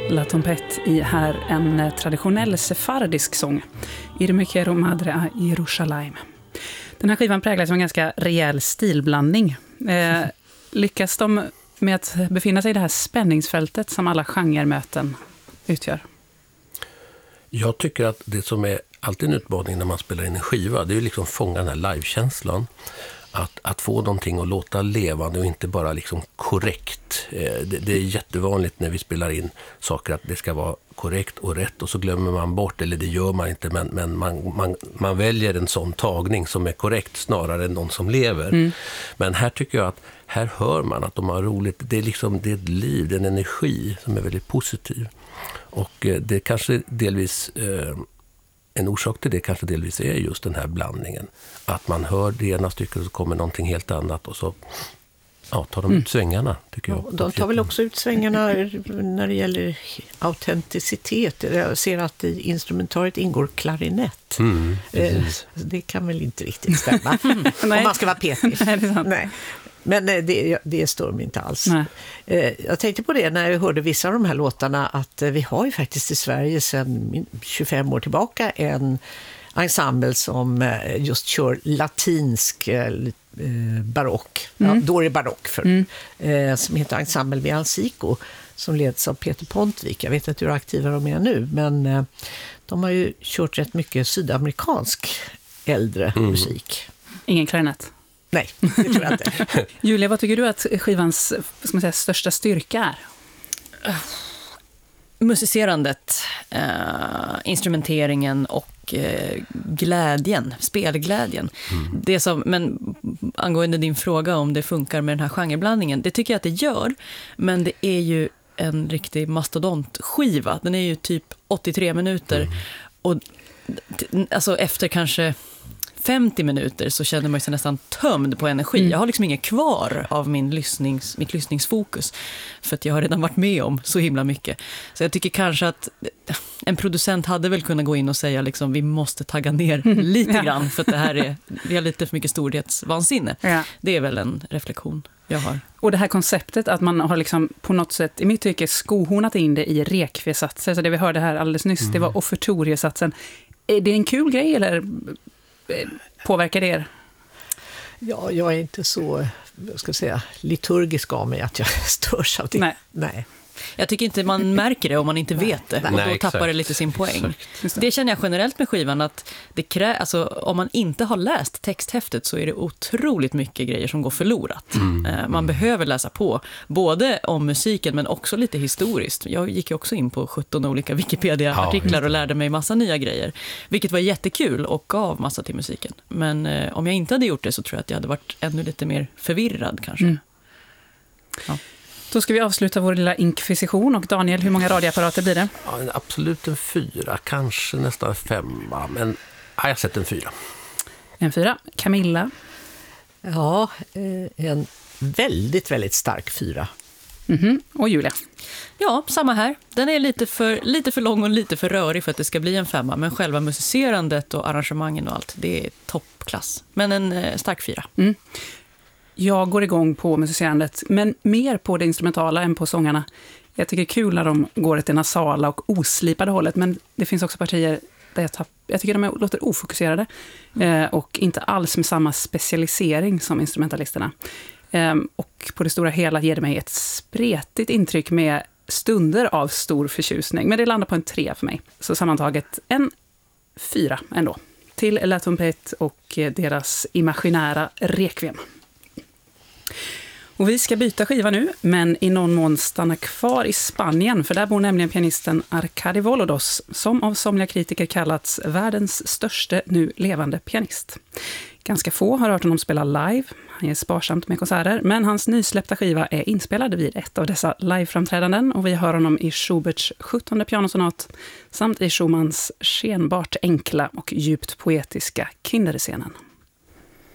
La Trompette i här en traditionell sefardisk sång. Irme quiero madre a Jerusalem. Den här skivan präglas av en ganska rejäl stilblandning. Lyckas de med att befinna sig i det här spänningsfältet som alla genremöten utgör? Jag tycker att det som är alltid en utmaning när man spelar in en skiva, det är ju liksom fånga den här livekänslan. Att få någonting att låta levande och inte bara liksom korrekt. Det är jättevanligt när vi spelar in saker att det ska vara korrekt och rätt och så glömmer man bort, eller det gör man inte, men man väljer en sån tagning som är korrekt snarare än någon som lever. Mm. Men här tycker jag att här hör man att de har roligt. Det är ett liv, det är en energi som är väldigt positiv. Och det kanske delvis... En orsak till det kanske delvis är just den här blandningen. Att man hör det ena stycket och så kommer någonting helt annat och så tar de ut svängarna, tycker jag. De tar väl också ut svängarna när det gäller autenticitet. Jag ser att i instrumentalet ingår klarinett. Det kan väl inte riktigt stämma om man ska vara petig. Nej. Men det står mig inte alls. Jag tänkte på det när jag hörde vissa av de här låtarna att vi har ju faktiskt i Sverige sedan 25 år tillbaka en ensemble som just kör latinsk barock. Då är det barock som heter Ensemble Villancico som leds av Peter Pontvik. Jag vet inte hur aktiva de är nu, men de har ju kört rätt mycket sydamerikansk äldre musik. Ingen klarinett? Nej, det tror jag inte. Julia, vad tycker du att skivans största styrka är? Musicerandet, instrumenteringen och glädjen, spelglädjen. Men angående din fråga om det funkar med den här genreblandningen, det tycker jag att det gör, men det är ju en riktig mastodontskiva. Den är ju typ 83 minuter och alltså efter kanske 50 minuter så känner man sig nästan tömd på energi. Jag har liksom inget kvar av mitt lyssningsfokus för att jag har redan varit med om så himla mycket. Så jag tycker kanske att en producent hade väl kunnat gå in och säga liksom, vi måste tagga ner lite grann för att vi har lite för mycket storhetsvansinne. Ja. Det är väl en reflektion jag har. Och det här konceptet att man har liksom på något sätt i mitt tycke skohornat in det i rekviesatser, så det vi hörde här alldeles nyss, det var offertoriesatsen. Är det en kul grej eller påverkar det er? Ja, jag är inte så, liturgisk av mig att jag störs av det. Nej. Jag tycker inte man märker det om man inte vet det. Och då tappar det lite sin poäng. Det känner jag generellt med skivan att om man inte har läst texthäftet så är det otroligt mycket grejer som går förlorat. Man behöver läsa på både om musiken men också lite historiskt. Jag gick ju också in på 17 olika Wikipedia-artiklar och lärde mig massa nya grejer. Vilket var jättekul och gav massa till musiken. Men om jag inte hade gjort det så tror jag att jag hade varit ännu lite mer förvirrad kanske. Ja. Då ska vi avsluta vår lilla inkvisition. Och Daniel, hur många radioapparater blir det? Ja, absolut en 4, kanske nästan 5. Men jag sätter en 4. En 4. Camilla? Ja, en väldigt, väldigt stark 4. Och Julia? Ja, samma här. Den är lite för lång och lite för rörig för att det ska bli en 5. Men själva musicerandet och arrangemangen och allt, det är toppklass. Men en stark 4. Jag går igång på musicerandet, men mer på det instrumentala än på sångarna. Jag tycker det är kul när de går åt det nasala och oslipade hållet, men det finns också partier där jag tycker de låter ofokuserade och inte alls med samma specialisering som instrumentalisterna. Och på det stora hela ger det mig ett spretigt intryck med stunder av stor förtjusning, men det landar på en 3 för mig. Så sammantaget en 4 ändå. Till La Trompette och deras imaginära rekviem. Och vi ska byta skiva nu, men i någon mån stanna kvar i Spanien, för där bor nämligen pianisten Arkady Volodos, som av somliga kritiker kallats världens största nu levande pianist. Ganska få har hört honom spela live, han är sparsamt med konserter, men hans nysläppta skiva är inspelad vid ett av dessa liveframträdanden och vi hör honom i Schuberts 17:e pianosonat samt i Schumanns skenbart enkla och djupt poetiska Kinderscenen.